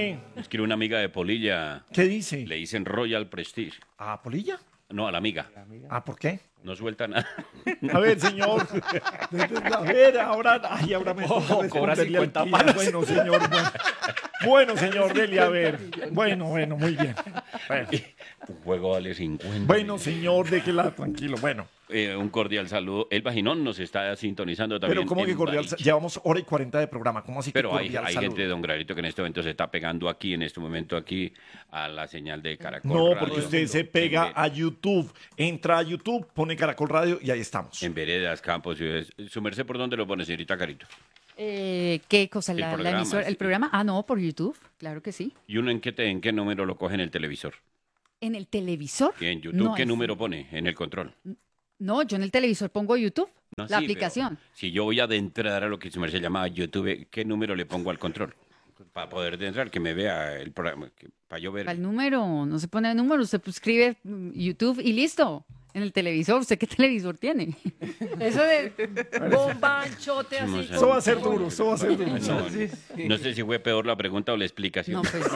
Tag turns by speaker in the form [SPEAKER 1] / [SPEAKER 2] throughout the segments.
[SPEAKER 1] dice?
[SPEAKER 2] Escribe una amiga de Polilla.
[SPEAKER 1] ¿Qué dice?
[SPEAKER 2] Le dicen Royal Prestige.
[SPEAKER 1] ¿A Polilla?
[SPEAKER 2] No, a la amiga.
[SPEAKER 1] ¿Por qué?
[SPEAKER 2] No suelta nada.
[SPEAKER 1] A ver, señor. A ver, ahora me toca
[SPEAKER 3] cobra
[SPEAKER 1] responderle al
[SPEAKER 3] 50
[SPEAKER 1] cliente.
[SPEAKER 3] palos.
[SPEAKER 1] Bueno, señor. Bueno, señor, dele a ver. Bueno, muy bien. Bueno,
[SPEAKER 2] Un juego vale 50.
[SPEAKER 1] bueno señor, déjela tranquilo. Bueno,
[SPEAKER 2] Un cordial saludo. El Vaginón nos está sintonizando también.
[SPEAKER 1] pero ¿cómo que
[SPEAKER 2] en
[SPEAKER 1] cordial?
[SPEAKER 2] Balich.
[SPEAKER 1] Llevamos hora y 40 de programa. ¿Cómo así que
[SPEAKER 2] Pero hay
[SPEAKER 1] cordial
[SPEAKER 2] gente de
[SPEAKER 1] saludo?
[SPEAKER 2] Don Granito que en este momento se está pegando aquí, en este momento aquí, a la señal de Caracol
[SPEAKER 1] No,
[SPEAKER 2] Radio.
[SPEAKER 1] porque usted se pega a YouTube. Entra a YouTube, pone Caracol Radio y ahí estamos.
[SPEAKER 2] En veredas, campos, ciudades. ¿Su merced por dónde lo pone, señorita Carito?
[SPEAKER 4] ¿Qué cosa?
[SPEAKER 2] El
[SPEAKER 4] La
[SPEAKER 2] programa,
[SPEAKER 4] emisora,
[SPEAKER 2] sí.
[SPEAKER 4] ¿el programa? Ah, no, por YouTube, claro que sí.
[SPEAKER 2] ¿Y uno en qué número lo coge en el televisor?
[SPEAKER 4] ¿En el televisor?
[SPEAKER 2] ¿Y en YouTube
[SPEAKER 4] No,
[SPEAKER 2] qué
[SPEAKER 4] es-
[SPEAKER 2] número pone en el control?
[SPEAKER 4] No, yo en el televisor pongo YouTube,
[SPEAKER 2] No,
[SPEAKER 4] la
[SPEAKER 2] sí, pero
[SPEAKER 4] aplicación.
[SPEAKER 2] Si yo voy a adentrar a lo que su merced llama YouTube, ¿qué número le pongo al control? Para poder entrar, que me vea el programa, para yo ver.
[SPEAKER 4] Al número, no se pone el número, usted escribe YouTube y listo. En el televisor, ¿usted qué televisor tiene? Eso de bomba, anchote,
[SPEAKER 2] No
[SPEAKER 4] así.
[SPEAKER 2] sé.
[SPEAKER 1] Eso va a ser duro, eso va a ser duro.
[SPEAKER 2] No sé si fue peor la pregunta o la explicación.
[SPEAKER 4] No, pues.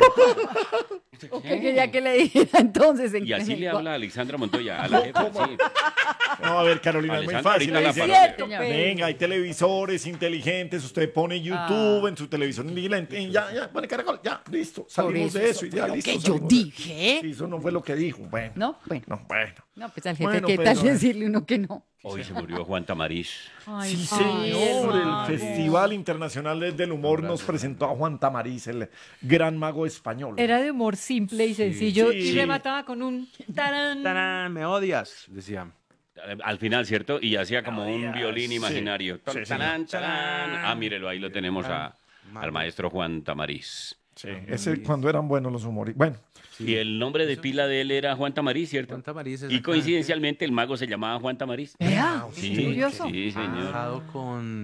[SPEAKER 4] ¿Qué quería que le dijera entonces?
[SPEAKER 2] Y así le habla Alexandra Montoya, a la jefa, sí.
[SPEAKER 1] No, a ver, Carolina, es muy
[SPEAKER 2] Alessandra,
[SPEAKER 1] fácil.
[SPEAKER 2] ahorita la
[SPEAKER 1] Dice,
[SPEAKER 2] parodia.
[SPEAKER 4] Cierto,
[SPEAKER 1] venga, hay televisores inteligentes, usted pone YouTube en su televisor inteligente y ya, pone Caracol, ya, listo, salimos de eso y ya,
[SPEAKER 4] Lo
[SPEAKER 1] listo.
[SPEAKER 4] que yo
[SPEAKER 1] salimos de eso.
[SPEAKER 4] dije.
[SPEAKER 1] Sí, eso no fue lo que dijo, bueno.
[SPEAKER 4] No, bueno.
[SPEAKER 1] No, bueno.
[SPEAKER 4] No, pues al jefe,
[SPEAKER 1] Bueno,
[SPEAKER 4] ¿qué
[SPEAKER 1] pero,
[SPEAKER 4] tal decirle uno que no?
[SPEAKER 2] Hoy se murió Juan Tamariz.
[SPEAKER 4] Ay,
[SPEAKER 1] Sí,
[SPEAKER 4] ay,
[SPEAKER 1] señor, el
[SPEAKER 4] hermano.
[SPEAKER 1] Festival Internacional del Humor nos presentó a Juan Tamariz, el gran mago español.
[SPEAKER 5] Era de humor simple y sencillo
[SPEAKER 1] Sí.
[SPEAKER 5] y remataba con un tarán.
[SPEAKER 3] ¡Tarán! Me odias, decía.
[SPEAKER 2] Al final, ¿cierto? Y hacía como un violín imaginario.
[SPEAKER 1] Sí,
[SPEAKER 2] Tarán, tarán. Ah, mírelo, ahí lo tenemos al maestro Juan Tamariz.
[SPEAKER 1] Sí, ese cuando eran buenos los humoristas. Bueno,
[SPEAKER 2] Y el nombre de pila de él era Juan Tamariz, ¿cierto?
[SPEAKER 3] Juan Tamariz,
[SPEAKER 2] Y
[SPEAKER 3] exactamente.
[SPEAKER 2] coincidencialmente el mago se llamaba Juan Tamariz.
[SPEAKER 4] Vea,
[SPEAKER 2] Sí,
[SPEAKER 4] curioso.
[SPEAKER 2] sí, señor.
[SPEAKER 3] Casado con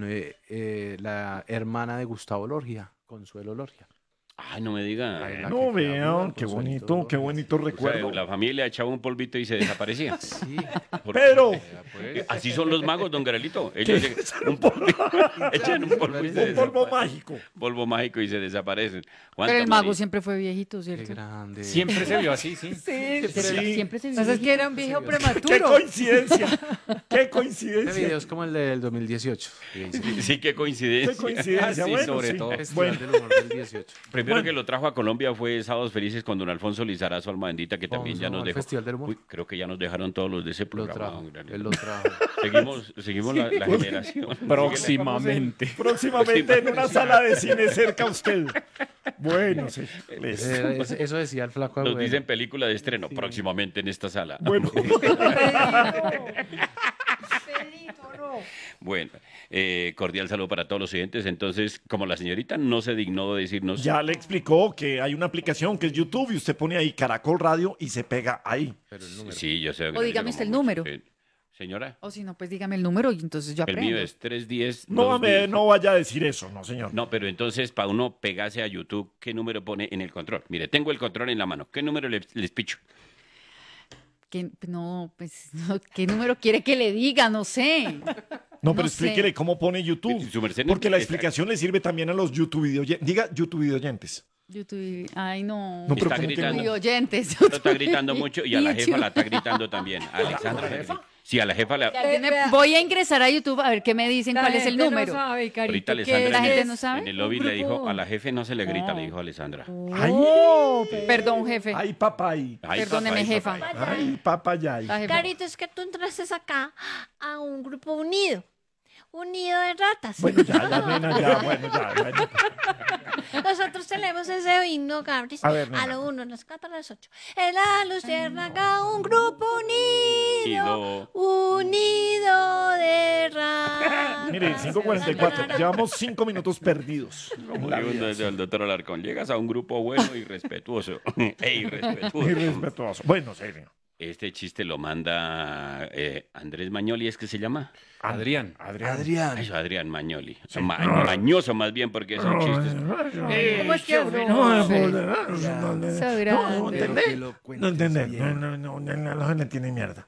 [SPEAKER 3] la hermana de Gustavo Lorgia, Consuelo Lorgia.
[SPEAKER 2] Ay, no me diga.
[SPEAKER 3] La
[SPEAKER 1] no
[SPEAKER 3] que
[SPEAKER 1] vean, qué
[SPEAKER 3] Consuelito
[SPEAKER 1] bonito
[SPEAKER 3] Lorgia.
[SPEAKER 1] recuerdo.
[SPEAKER 2] O sea, la familia echaba un polvito y se desaparecía.
[SPEAKER 3] Sí.
[SPEAKER 1] Pero,
[SPEAKER 2] Así son los magos, don Garelito. Ellos un polvo, echan un polvo y se
[SPEAKER 1] un polvo
[SPEAKER 2] desaparecen.
[SPEAKER 1] mágico.
[SPEAKER 2] Polvo mágico y se desaparecen. Juan
[SPEAKER 4] Pero el mago
[SPEAKER 2] Tamariz.
[SPEAKER 4] siempre fue viejito,
[SPEAKER 3] Qué
[SPEAKER 4] ¿cierto?
[SPEAKER 3] grande.
[SPEAKER 6] Siempre se vio así, sí.
[SPEAKER 5] Sí,
[SPEAKER 4] Siempre se vio
[SPEAKER 5] Pasa es que era un viejo
[SPEAKER 1] ¡Qué
[SPEAKER 5] prematuro.
[SPEAKER 1] coincidencia! ¡Qué
[SPEAKER 3] Este
[SPEAKER 1] coincidencia!
[SPEAKER 3] video es como el del 2018.
[SPEAKER 2] Sí, qué coincidencia.
[SPEAKER 1] ¡Qué coincidencia!
[SPEAKER 2] Ah, sí,
[SPEAKER 1] Bueno,
[SPEAKER 2] sobre
[SPEAKER 1] sí.
[SPEAKER 2] todo.
[SPEAKER 3] Festival
[SPEAKER 1] Bueno.
[SPEAKER 3] del humor del 18.
[SPEAKER 2] Primero que lo trajo a Colombia fue Sábados Felices con don Alfonso Lizarazo, alma bendita, que también ya
[SPEAKER 3] Alfonso,
[SPEAKER 2] nos
[SPEAKER 3] al
[SPEAKER 2] dejó.
[SPEAKER 3] Festival del Humor.
[SPEAKER 2] Uy, creo que ya nos dejaron todos los de ese
[SPEAKER 3] Lo
[SPEAKER 2] programa.
[SPEAKER 3] trajo.
[SPEAKER 2] don Garelito.
[SPEAKER 3] Él lo trajo.
[SPEAKER 2] Seguimos la generación.
[SPEAKER 6] Próximamente.
[SPEAKER 1] Próximamente en una sala de cine cerca a usted. Bueno, sí.
[SPEAKER 3] Eso decía el flaco
[SPEAKER 2] Nos
[SPEAKER 3] abuelo.
[SPEAKER 2] dicen película de estreno próximamente en esta sala.
[SPEAKER 1] Bueno,
[SPEAKER 2] Bueno, cordial saludo para todos los oyentes. Entonces, como la señorita no se dignó de decirnos,
[SPEAKER 1] ya le explicó que hay una aplicación que es YouTube y usted pone ahí Caracol Radio y se pega ahí.
[SPEAKER 2] sí, yo sé.
[SPEAKER 4] O dígame usted el número.
[SPEAKER 2] Señora,
[SPEAKER 4] O si no, pues dígame el número y entonces yo
[SPEAKER 2] el
[SPEAKER 4] aprendo.
[SPEAKER 2] mío es 310.
[SPEAKER 1] No, no vaya a decir eso, no, señor.
[SPEAKER 2] No, pero entonces, para uno pegarse a YouTube, ¿qué número pone en el control? Mire, tengo el control en la mano. ¿Qué número les picho?
[SPEAKER 4] No, pues, no, ¿qué número quiere que le diga? No sé.
[SPEAKER 1] No, pero
[SPEAKER 4] No
[SPEAKER 1] explíquele
[SPEAKER 4] sé.
[SPEAKER 1] cómo pone YouTube.
[SPEAKER 2] Su merced no-
[SPEAKER 1] Porque la explicación le sirve también a los YouTube videoyentes. Diga YouTube videoyentes.
[SPEAKER 4] YouTube, ay no.
[SPEAKER 1] No, pero
[SPEAKER 2] Está
[SPEAKER 1] ¿cómo que
[SPEAKER 2] gritando.
[SPEAKER 4] YouTube oyentes.
[SPEAKER 2] Lo está gritando mucho y a la jefa
[SPEAKER 4] YouTube.
[SPEAKER 2] la está gritando también. A Alexandra. le grita. Sí, a la jefa la...
[SPEAKER 4] Voy a ingresar a YouTube a ver qué me dicen,
[SPEAKER 5] La
[SPEAKER 4] cuál es el
[SPEAKER 5] gente
[SPEAKER 4] número.
[SPEAKER 5] No sabe,
[SPEAKER 2] Ahorita
[SPEAKER 5] Carito,
[SPEAKER 2] Alessandra
[SPEAKER 5] ¿qué
[SPEAKER 4] la
[SPEAKER 2] en
[SPEAKER 4] gente
[SPEAKER 2] el-
[SPEAKER 4] no sabe?
[SPEAKER 2] En el lobby
[SPEAKER 5] Un
[SPEAKER 2] le dijo,
[SPEAKER 5] grupo.
[SPEAKER 2] a la jefe no se le grita, le dijo Alessandra.
[SPEAKER 1] ¡Ay!
[SPEAKER 4] Perdón, jefe.
[SPEAKER 1] ¡Ay, papay!
[SPEAKER 2] Ay,
[SPEAKER 4] Perdóneme,
[SPEAKER 2] papá,
[SPEAKER 4] jefa.
[SPEAKER 2] papá.
[SPEAKER 1] ¡Ay, papayay!
[SPEAKER 4] La jefa.
[SPEAKER 7] Carito, es que tú entraste acá a un grupo unido. Un nido de ratas.
[SPEAKER 1] Bueno, ya, nena, ya, bueno, ya. Bueno.
[SPEAKER 7] Nosotros tenemos ese himno, Gabris.
[SPEAKER 1] A ver,
[SPEAKER 7] A
[SPEAKER 1] nena.
[SPEAKER 7] lo 1, a las 4, a las 8. En la luciérnaga, un grupo unido. Unido de ratas.
[SPEAKER 1] Mire, 5:44. Llevamos 5 minutos perdidos.
[SPEAKER 2] Como dijo el doctor Alarcón, llegas a un grupo bueno y respetuoso. Irrespetuoso.
[SPEAKER 1] Irrespetuoso. Bueno, serio.
[SPEAKER 2] Este chiste lo manda Andrés Mañoli, ¿es que se llama?
[SPEAKER 6] Adrián.
[SPEAKER 1] Adrián.
[SPEAKER 2] Eso, Adrián Mañoli. Mañoso más bien, porque son chistes.
[SPEAKER 4] ¿Cómo es que
[SPEAKER 1] No entendés. No entendés. No le tiene mierda.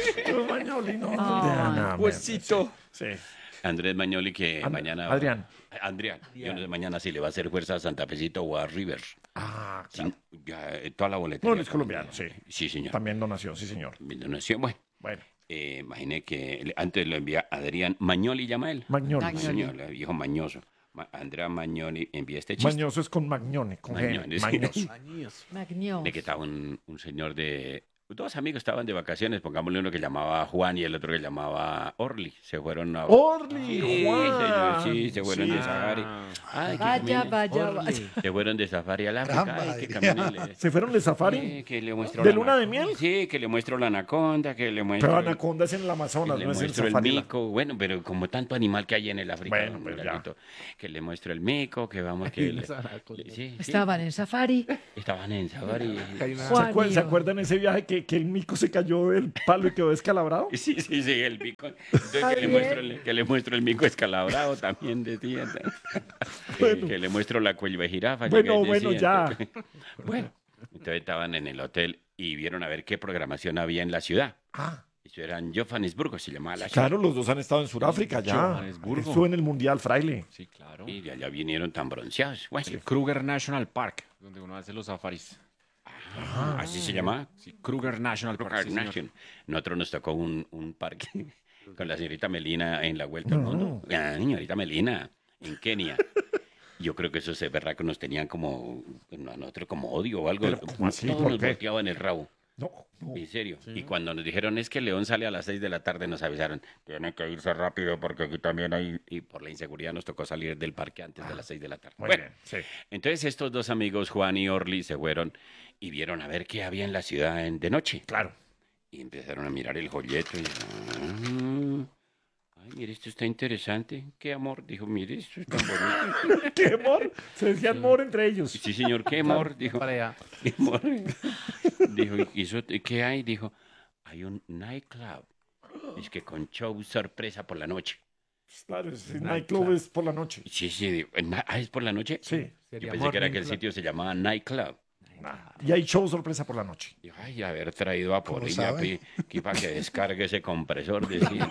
[SPEAKER 1] Mañoli, no.
[SPEAKER 4] Ay,
[SPEAKER 1] nada,
[SPEAKER 6] Huesito.
[SPEAKER 1] Sí.
[SPEAKER 2] Andrés Mañoli que mañana...
[SPEAKER 1] Adrián.
[SPEAKER 2] Adrián, yo no sé mañana si le va a hacer fuerza a Santa Fecito o a River.
[SPEAKER 1] Ah,
[SPEAKER 2] Sí,
[SPEAKER 1] claro.
[SPEAKER 2] ya, toda la boletería.
[SPEAKER 1] No, él es colombiano, sí.
[SPEAKER 2] Sí, señor.
[SPEAKER 1] También donación, sí, señor.
[SPEAKER 2] Mi donación, bueno.
[SPEAKER 1] Bueno,
[SPEAKER 2] Imaginé que antes lo envía Adrián Magnoli, llama él.
[SPEAKER 1] Magnoli.
[SPEAKER 4] Magnoli.
[SPEAKER 2] Magnoli, el viejo mañoso. Andrea Magnoli envía este chiste.
[SPEAKER 1] Mañoso es con Magnone, con G.
[SPEAKER 2] Magnone, sí.
[SPEAKER 1] Mañoso.
[SPEAKER 3] Años.
[SPEAKER 5] Magnio.
[SPEAKER 2] De que estaba un señor de... Dos amigos estaban de vacaciones, pongámosle uno que llamaba Juan y el otro que llamaba Orly. Se fueron a...
[SPEAKER 1] Orly,
[SPEAKER 2] Sí,
[SPEAKER 1] Juan.
[SPEAKER 2] señor, sí, se fueron de
[SPEAKER 1] Sí.
[SPEAKER 2] safari. Ay, que
[SPEAKER 5] Vaya,
[SPEAKER 2] caminen.
[SPEAKER 5] vaya,
[SPEAKER 3] Orly.
[SPEAKER 5] vaya.
[SPEAKER 2] Se fueron de safari al África.
[SPEAKER 8] Caramba,
[SPEAKER 2] Ay, que
[SPEAKER 8] diría.
[SPEAKER 2] caminen.
[SPEAKER 1] ¿Se fueron de safari?
[SPEAKER 2] Que le muestro
[SPEAKER 1] ¿De
[SPEAKER 2] la
[SPEAKER 1] luna de
[SPEAKER 2] anaconda.
[SPEAKER 1] miel?
[SPEAKER 2] Sí, que le muestro la anaconda, que le muestro...
[SPEAKER 1] Pero
[SPEAKER 2] el-
[SPEAKER 1] Anaconda es en el Amazonas,
[SPEAKER 2] le
[SPEAKER 1] no es en
[SPEAKER 2] muestro el
[SPEAKER 1] safari.
[SPEAKER 2] mico, bueno, pero como tanto animal que hay en el África,
[SPEAKER 1] Bueno,
[SPEAKER 2] don
[SPEAKER 1] pues ya.
[SPEAKER 2] Miguelito, que le muestro el mico, que vamos, que...
[SPEAKER 3] Las anacondas.
[SPEAKER 2] sí,
[SPEAKER 5] Estaban en safari.
[SPEAKER 2] estaban en safari.
[SPEAKER 3] Hay una-
[SPEAKER 5] Juan.
[SPEAKER 1] ¿Se acuerdan ese viaje que el mico se cayó del palo y quedó descalabrado?
[SPEAKER 2] Sí, el mico. Entonces que le muestro el mico escalabrado también, decía.
[SPEAKER 1] Bueno.
[SPEAKER 2] Que le muestro la cuello de jirafa.
[SPEAKER 1] Bueno,
[SPEAKER 2] que
[SPEAKER 1] bueno,
[SPEAKER 2] decía.
[SPEAKER 1] ya.
[SPEAKER 2] Bueno, entonces estaban en el hotel y vieron a ver qué programación había en la ciudad.
[SPEAKER 1] Ah,
[SPEAKER 2] Eso era en Johannesburgo, se llamaba la ciudad.
[SPEAKER 1] claro, los dos han estado en Sudáfrica ya.
[SPEAKER 6] Johannesburgo.
[SPEAKER 1] Estuvo en el Mundial, Fraile.
[SPEAKER 6] Sí, claro.
[SPEAKER 2] Y de allá vinieron tan bronceados. Bueno,
[SPEAKER 6] El Kruger National Park, donde uno hace los safaris.
[SPEAKER 2] así se llama.
[SPEAKER 6] Sí, Kruger National Park. sí, señor.
[SPEAKER 2] Nation. Nosotros nos tocó un parque con la señorita Melina en la vuelta al mundo. Ah, señorita Melina, en Kenia. Yo creo que esos berracos nos tenían como, bueno, a nosotros como odio o algo.
[SPEAKER 1] Pero, ¿cómo así?
[SPEAKER 2] Todos
[SPEAKER 1] ¿Por
[SPEAKER 2] nos
[SPEAKER 1] qué?
[SPEAKER 2] volteaban el rabo.
[SPEAKER 1] No, no.
[SPEAKER 2] En serio. Y cuando nos dijeron es que el León sale a las 6 de la tarde, nos avisaron, tienen que irse rápido porque aquí también hay... Y por la inseguridad nos tocó salir del parque antes de las 6 de la tarde.
[SPEAKER 1] Muy
[SPEAKER 2] Bueno,
[SPEAKER 1] bien, sí.
[SPEAKER 2] entonces estos dos amigos, Juan y Orly, se fueron y vieron a ver qué había en la ciudad de noche.
[SPEAKER 1] Claro.
[SPEAKER 2] Y empezaron a mirar el folleto y... "Ah, ay, mire, esto está interesante. Qué amor. Dijo, mire, esto es tan bonito.
[SPEAKER 1] ¿Qué amor? Se decían amor entre ellos.
[SPEAKER 2] Sí, señor, qué amor. Dijo,
[SPEAKER 3] Para allá.
[SPEAKER 2] qué amor. Dijo, ¿y eso qué hay? Dijo, hay un nightclub. Es que con show sorpresa por la noche.
[SPEAKER 1] Claro, el nightclub es por la noche.
[SPEAKER 2] Sí, sí, digo, ¿es por la noche?
[SPEAKER 1] Sí.
[SPEAKER 2] Yo pensé que era que el sitio se llamaba nightclub.
[SPEAKER 1] Y hay show sorpresa por la noche.
[SPEAKER 2] Dijo, ay, haber traído a
[SPEAKER 8] ¿Cómo
[SPEAKER 2] Polilla
[SPEAKER 8] sabe?
[SPEAKER 2] aquí para que descargue ese compresor. Decía.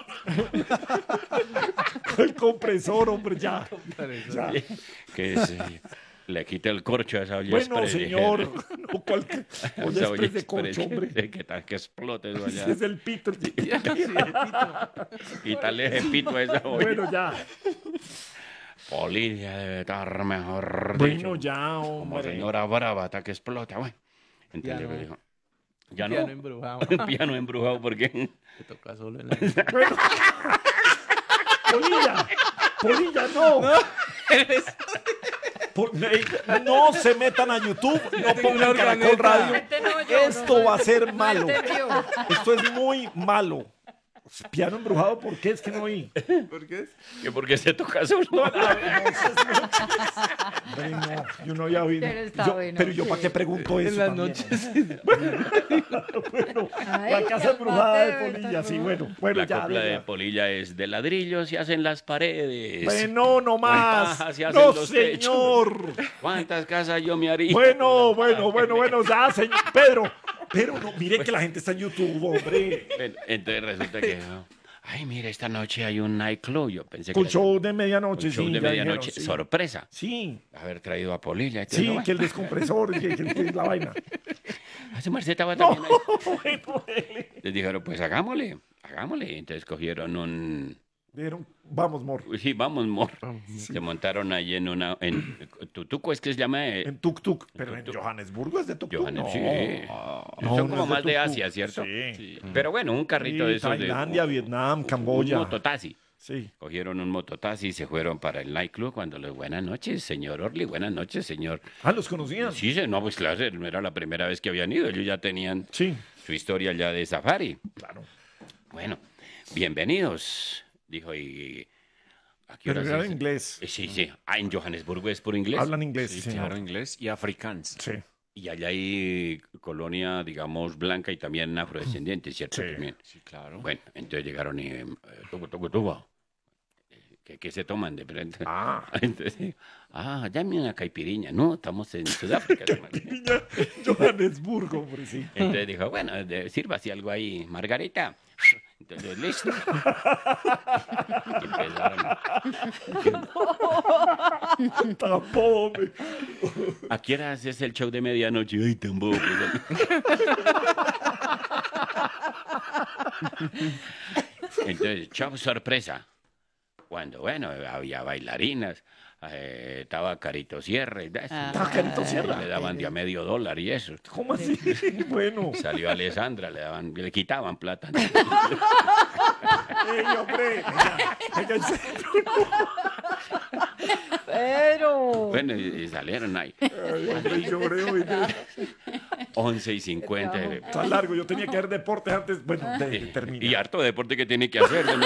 [SPEAKER 1] El compresor, hombre, ya. Ya.
[SPEAKER 2] Que le quite el corcho a esa olla
[SPEAKER 1] Bueno,
[SPEAKER 2] express,
[SPEAKER 1] señor. No, cualquier.
[SPEAKER 2] esa
[SPEAKER 1] Oye,
[SPEAKER 2] olla
[SPEAKER 1] express de concho,
[SPEAKER 2] express,
[SPEAKER 1] hombre.
[SPEAKER 2] que tal que explote eso allá.
[SPEAKER 1] Ese es el pito.
[SPEAKER 2] Quítale ese pito a esa olla.
[SPEAKER 1] Bueno, ya.
[SPEAKER 2] Polilla debe estar mejor
[SPEAKER 1] Bueno,
[SPEAKER 2] dicho,
[SPEAKER 1] ya,
[SPEAKER 2] como
[SPEAKER 1] hombre.
[SPEAKER 2] señora brava hasta que explota. Bueno, entonces
[SPEAKER 3] Piano.
[SPEAKER 2] le dijo, ya
[SPEAKER 3] Piano
[SPEAKER 2] no.
[SPEAKER 3] embrujado.
[SPEAKER 2] Piano embrujado, ¿por qué?
[SPEAKER 3] Te toca solo en la...
[SPEAKER 1] Bueno. Polilla. Polilla, no. No se metan a YouTube, no pongan Caracol Radio.
[SPEAKER 5] Este no, yo,
[SPEAKER 1] Esto
[SPEAKER 5] no,
[SPEAKER 1] va a ser malo.
[SPEAKER 5] entendió.
[SPEAKER 1] Esto es muy malo. Piano embrujado, ¿por qué? Es que no oí.
[SPEAKER 3] ¿Por qué?
[SPEAKER 2] ¿Que por qué se toca solo?
[SPEAKER 1] Hombre, no, yo no había oído.
[SPEAKER 4] Pero está
[SPEAKER 1] Yo-
[SPEAKER 4] bueno.
[SPEAKER 1] pero yo, ¿para qué pregunto eso?
[SPEAKER 3] En las
[SPEAKER 1] también?
[SPEAKER 3] noches.
[SPEAKER 1] Bueno,
[SPEAKER 5] Ay,
[SPEAKER 1] la casa
[SPEAKER 5] qué
[SPEAKER 1] embrujada de
[SPEAKER 5] padre,
[SPEAKER 1] Polilla, sí,
[SPEAKER 5] está
[SPEAKER 1] bueno. Bueno,
[SPEAKER 2] La
[SPEAKER 1] ya.
[SPEAKER 2] copla de
[SPEAKER 1] ya.
[SPEAKER 2] Polilla es de ladrillos y hacen las paredes.
[SPEAKER 1] Bueno, no más.
[SPEAKER 2] paja se hacen
[SPEAKER 1] No,
[SPEAKER 2] los techos.
[SPEAKER 1] señor.
[SPEAKER 2] ¿Cuántas casas yo me haría?
[SPEAKER 1] Bueno, ya, señor. Pero no, mire que la gente está en YouTube, hombre.
[SPEAKER 2] Entonces resulta que... Ay, mire, esta noche hay un nightclub. Yo pensé
[SPEAKER 1] Con
[SPEAKER 2] que...
[SPEAKER 1] show de medianoche,
[SPEAKER 2] un show
[SPEAKER 1] sí.
[SPEAKER 2] de
[SPEAKER 1] ya
[SPEAKER 2] medianoche.
[SPEAKER 1] dijeron, sí.
[SPEAKER 2] Sorpresa.
[SPEAKER 1] Sí,
[SPEAKER 2] Haber traído a Polilla.
[SPEAKER 1] sí, que el descompresor, que es la vaina.
[SPEAKER 2] Hace Marceta estaba
[SPEAKER 1] No,
[SPEAKER 2] también ahí.
[SPEAKER 1] bueno,
[SPEAKER 2] Les dijeron, pues hagámosle. Entonces cogieron un...
[SPEAKER 1] dijeron, vamos, mor.
[SPEAKER 2] Sí, vamos, mor. Se montaron ahí en una... Tutuco es que se llama...
[SPEAKER 1] En Tuk-Tuk, pero en Johannesburgo es de Tuk-Tuk.
[SPEAKER 2] Johannes,
[SPEAKER 1] No.
[SPEAKER 2] sí.
[SPEAKER 1] No,
[SPEAKER 2] Son
[SPEAKER 1] no
[SPEAKER 2] como
[SPEAKER 1] es de
[SPEAKER 2] más de
[SPEAKER 1] tuk-tuk.
[SPEAKER 2] Asia, ¿cierto?
[SPEAKER 1] Sí.
[SPEAKER 2] Pero bueno, un carrito de
[SPEAKER 1] Sí,
[SPEAKER 2] esos
[SPEAKER 1] Tailandia, Vietnam,
[SPEAKER 2] Un
[SPEAKER 1] Camboya.
[SPEAKER 2] mototaxi.
[SPEAKER 1] Sí.
[SPEAKER 2] Cogieron un mototaxi y se fueron para el nightclub cuando les... Buenas noches, señor Orly. Buenas noches, señor...
[SPEAKER 1] Ah, ¿los conocían?
[SPEAKER 2] Sí, no, pues claro, no era la primera vez que habían ido. Ellos ya tenían
[SPEAKER 1] Sí,
[SPEAKER 2] su historia ya de safari.
[SPEAKER 1] claro.
[SPEAKER 2] Bueno, bienvenidos, dijo, y... ¿a qué
[SPEAKER 1] Pero
[SPEAKER 2] horas
[SPEAKER 1] era
[SPEAKER 2] es?
[SPEAKER 1] inglés.
[SPEAKER 2] Sí, sí. Ah, en Johannesburgo es por inglés.
[SPEAKER 1] Hablan inglés,
[SPEAKER 6] Sí,
[SPEAKER 1] sí,
[SPEAKER 6] claro,
[SPEAKER 1] señor.
[SPEAKER 6] inglés y afrikaans.
[SPEAKER 1] Sí.
[SPEAKER 2] Y allá hay colonia, digamos, blanca y también afrodescendiente, ¿cierto?
[SPEAKER 1] Sí.
[SPEAKER 2] También.
[SPEAKER 6] Sí, claro.
[SPEAKER 2] Bueno, entonces llegaron y... tubo. ¿Qué se toman de frente?
[SPEAKER 1] Ah.
[SPEAKER 2] Entonces, dame una caipiriña. No, estamos en Sudáfrica.
[SPEAKER 1] Niña, Johannesburgo, hombre, sí.
[SPEAKER 2] Entonces dijo, bueno, sírvase algo ahí, Margarita. Entonces, listo. Y empezaron.
[SPEAKER 1] Tampoco, hombre.
[SPEAKER 2] ¿A qué hora haces el show de medianoche? Ay, tampoco. Entonces, show sorpresa. Cuando, bueno, había bailarinas, estaba Carito Sierra.
[SPEAKER 1] ¿Estaba Carito Sierra?
[SPEAKER 2] Le daban de a $0.50 y eso.
[SPEAKER 1] ¿Cómo así? Bueno.
[SPEAKER 2] Salió Alessandra, le quitaban plata.
[SPEAKER 1] ¡Ey, hombre! Venga, en serio.
[SPEAKER 5] Pero.
[SPEAKER 2] Bueno, y salieron ahí.
[SPEAKER 1] Ay, hombre, lloré hoy.
[SPEAKER 2] 11:50.
[SPEAKER 1] Está largo, yo tenía que ver deportes antes, bueno, de terminar.
[SPEAKER 2] Y harto deporte que tiene que hacer, ¿no?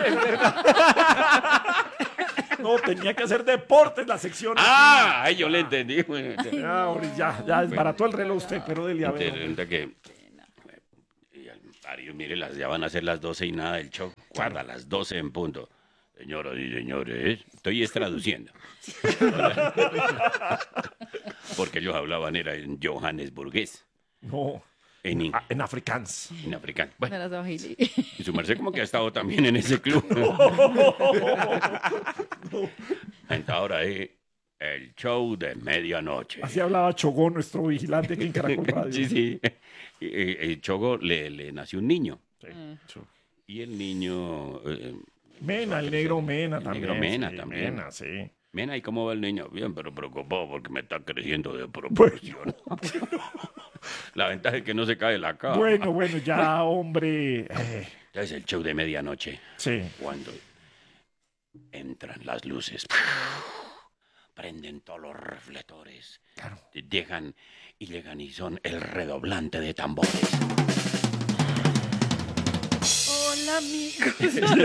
[SPEAKER 1] No, tenía que hacer deportes la sección.
[SPEAKER 2] ¡Ah! Yo le entendí. Bueno,
[SPEAKER 1] Ya, hombre, ya desbarató el reloj usted, pero dele a ver.
[SPEAKER 2] entonces, resulta que mire, ya van a ser las 12 y nada del show. Guarda, las 12 en punto. Señoras y señores, estoy traduciendo. Porque ellos hablaban, era en johannesburgués,
[SPEAKER 1] No,
[SPEAKER 2] en
[SPEAKER 1] en afrikaans.
[SPEAKER 2] en africano.
[SPEAKER 4] De
[SPEAKER 2] Bueno,
[SPEAKER 4] las Ojili.
[SPEAKER 2] y su merced como que ha estado también en ese club. Entonces ahora es el show de medianoche.
[SPEAKER 1] Así hablaba Chogón, nuestro vigilante aquí en Caracol Radio.
[SPEAKER 2] Sí, sí. Y Chogo le nació un niño.
[SPEAKER 1] Sí.
[SPEAKER 2] Y el niño...
[SPEAKER 1] Mena, el negro Mena
[SPEAKER 2] El
[SPEAKER 1] también.
[SPEAKER 2] negro Mena
[SPEAKER 1] sí,
[SPEAKER 2] también.
[SPEAKER 1] Mena, sí.
[SPEAKER 2] Mena, ¿y cómo va el niño? Bien, pero preocupado porque me está creciendo de proporción. La ventaja es que no se cae la cama.
[SPEAKER 1] Bueno, ya, hombre.
[SPEAKER 2] Es el show de medianoche.
[SPEAKER 1] Sí.
[SPEAKER 2] Cuando entran las luces, prenden todos los reflectores,
[SPEAKER 1] Claro.
[SPEAKER 2] dejan y llegan y son el redoblante de tambores.
[SPEAKER 5] Hola, amigos.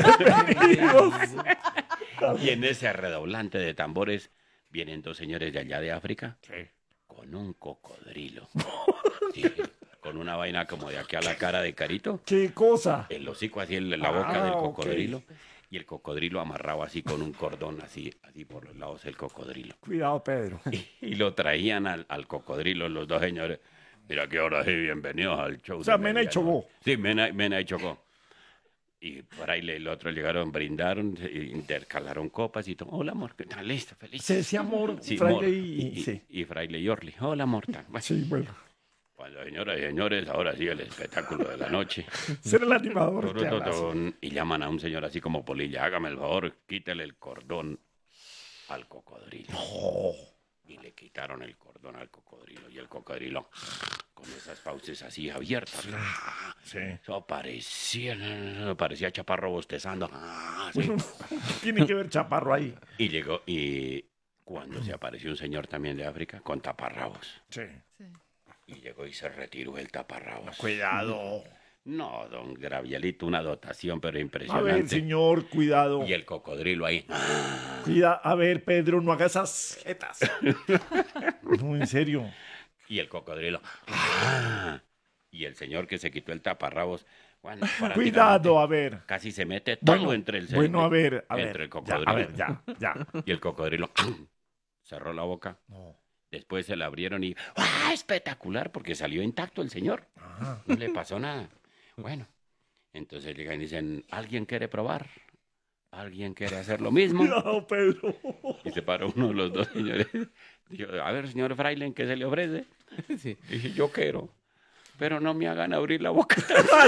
[SPEAKER 2] Y en ese redoblante de tambores vienen dos señores de allá de África
[SPEAKER 1] Sí.
[SPEAKER 2] con un cocodrilo. Sí, con una vaina como de aquí a la cara de Carito.
[SPEAKER 1] ¿Qué cosa?
[SPEAKER 2] El hocico así en la boca del
[SPEAKER 1] ok.
[SPEAKER 2] cocodrilo. Y el cocodrilo amarrado así con un cordón así por los lados del cocodrilo.
[SPEAKER 1] Cuidado, Pedro.
[SPEAKER 2] Y lo traían al cocodrilo los dos señores. Mira que ahora sí, bienvenidos al show.
[SPEAKER 1] O sea,
[SPEAKER 2] de
[SPEAKER 1] Mena y
[SPEAKER 2] medianoche.
[SPEAKER 1] Chogó.
[SPEAKER 2] Sí, Mena y Chogó. Y por ahí el otro llegaron, brindaron, intercalaron copas y todo. Hola, amor, ¿qué tal? Listo, feliz.
[SPEAKER 1] Se decía amor,
[SPEAKER 2] Sí,
[SPEAKER 1] fraile
[SPEAKER 2] Mor.
[SPEAKER 1] y... Sí.
[SPEAKER 2] y Fraile y Orly. Hola, Morta. Bueno,
[SPEAKER 1] Sí, bueno.
[SPEAKER 2] cuando, señoras y señores, ahora sí el espectáculo de la noche.
[SPEAKER 1] Ser el animador que habla así.
[SPEAKER 2] Turututun, y llaman a un señor así como Polilla, hágame el favor, quítele el cordón al cocodrilo. Y le quitaron el cordón al cocodrilo. Y el cocodrilo, con esas fauces así abiertas,
[SPEAKER 1] Sí.
[SPEAKER 2] eso parecía Chaparro bostezando. Sí.
[SPEAKER 1] Tiene que ver Chaparro ahí.
[SPEAKER 2] Y llegó, y cuando se apareció un señor también de África con taparrabos.
[SPEAKER 1] Sí.
[SPEAKER 2] Y llegó y se retiró el taparrabos.
[SPEAKER 1] Cuidado.
[SPEAKER 2] No, don Gravielito, una dotación, pero
[SPEAKER 1] A
[SPEAKER 2] impresionante.
[SPEAKER 1] ver, señor, cuidado.
[SPEAKER 2] Y el cocodrilo ahí.
[SPEAKER 1] Cuida, a ver, Pedro, no haga esas jetas. No, en serio.
[SPEAKER 2] Y el cocodrilo. Y el señor que se quitó el taparrabos. Bueno,
[SPEAKER 1] Cuidado, a ver.
[SPEAKER 2] casi se mete todo
[SPEAKER 1] Bueno,
[SPEAKER 2] entre el
[SPEAKER 1] bueno, a ver,
[SPEAKER 2] entre el
[SPEAKER 1] ya,
[SPEAKER 2] cocodrilo.
[SPEAKER 1] a ver, ya.
[SPEAKER 2] Y el cocodrilo cerró la boca.
[SPEAKER 1] No.
[SPEAKER 2] Después se la abrieron y ¡ah! Espectacular, porque salió intacto el señor.
[SPEAKER 1] Ajá.
[SPEAKER 2] No le pasó nada. Bueno, entonces llegan y dicen, ¿alguien quiere probar? ¿Alguien quiere hacer lo mismo?
[SPEAKER 1] Cuidado, Pedro.
[SPEAKER 2] Y se paró uno de los dos señores. Dijo, a ver, señor Fraile, ¿qué se le ofrece?
[SPEAKER 3] Sí.
[SPEAKER 2] Dije, yo quiero, pero no me hagan abrir la boca.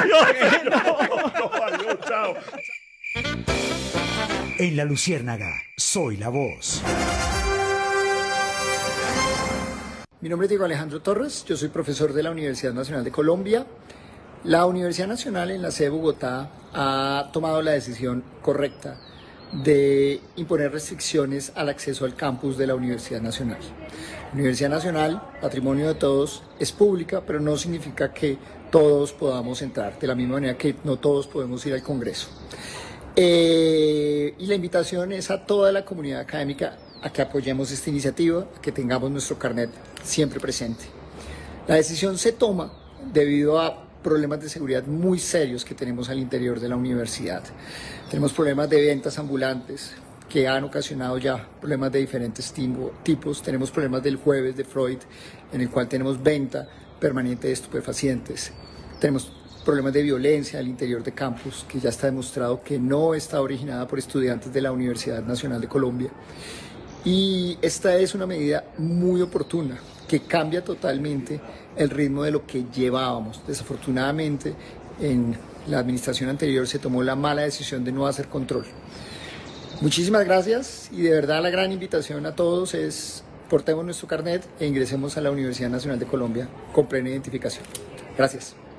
[SPEAKER 1] Adiós, chao.
[SPEAKER 8] En La Luciérnaga, soy la voz.
[SPEAKER 9] Mi nombre es Diego Alejandro Torres, yo soy profesor de la Universidad Nacional de Colombia. La Universidad Nacional en la sede de Bogotá ha tomado la decisión correcta de imponer restricciones al acceso al campus de la Universidad Nacional. La Universidad Nacional, patrimonio de todos, es pública, pero no significa que todos podamos entrar, de la misma manera que no todos podemos ir al Congreso. Y la invitación es a toda la comunidad académica a que apoyemos esta iniciativa, a que tengamos nuestro carnet siempre presente. La decisión se toma debido a problemas de seguridad muy serios que tenemos al interior de la universidad. Tenemos problemas de ventas ambulantes que han ocasionado ya problemas de diferentes tipos. Tenemos problemas del jueves de Freud, en el cual tenemos venta permanente de estupefacientes. Tenemos problemas de violencia al interior de campus, que ya está demostrado que no está originada por estudiantes de la Universidad Nacional de Colombia. Y esta es una medida muy oportuna, que cambia totalmente el ritmo de lo que llevábamos. Desafortunadamente, en la administración anterior se tomó la mala decisión de no hacer control. Muchísimas gracias y de verdad la gran invitación a todos es portemos nuestro carnet e ingresemos a la Universidad Nacional de Colombia con plena identificación. Gracias.